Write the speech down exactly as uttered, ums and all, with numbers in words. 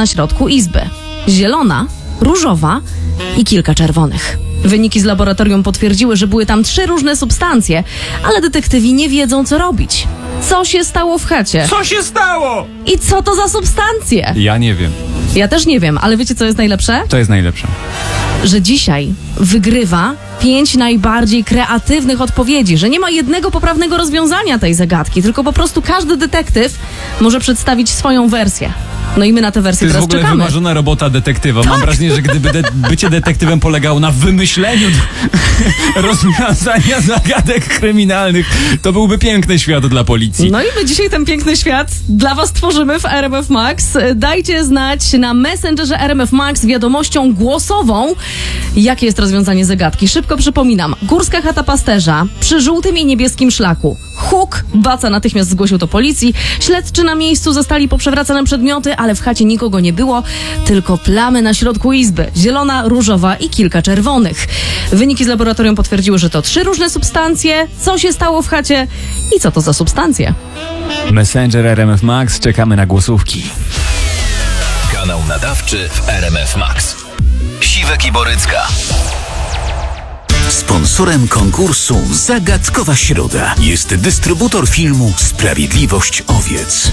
na środku izby. Zielona, różowa i kilka czerwonych. Wyniki z laboratorium potwierdziły, że były tam trzy różne substancje, ale detektywi nie wiedzą, co robić. Co się stało w chacie? Co się stało? I co to za substancje? Ja nie wiem. Ja też nie wiem, ale wiecie, co jest najlepsze? To jest najlepsze. Że dzisiaj wygrywa pięć najbardziej kreatywnych odpowiedzi, że nie ma jednego poprawnego rozwiązania tej zagadki, tylko po prostu każdy detektyw może przedstawić swoją wersję. No i my na tę wersję To jest teraz w ogóle czekamy. wymarzona robota detektywa. Mam wrażenie, że gdyby de- bycie detektywem polegało na wymyśleniu rozwiązania zagadek kryminalnych, to byłby piękny świat dla policji. No i my dzisiaj ten piękny świat dla was tworzymy w R M F Max. Dajcie znać na Messengerze R M F Max wiadomością głosową, jakie jest rozwiązanie zagadki. Szybko przypominam. Górska chata pasterza przy żółtym i niebieskim szlaku. Huk, Baca natychmiast zgłosił to policji. Śledczy na miejscu zastali poprzewracane przedmioty, ale w chacie nikogo nie było, tylko plamy na środku izby. Zielona, różowa i kilka czerwonych. Wyniki z laboratorium potwierdziły, że to trzy różne substancje. Co się stało w chacie i co to za substancje? Messenger R M F Max, czekamy na głosówki. Kanał nadawczy w R M F Max. Siwek i Borycka. Sponsorem konkursu Zagadkowa Środa jest dystrybutor filmu Sprawiedliwość Owiec.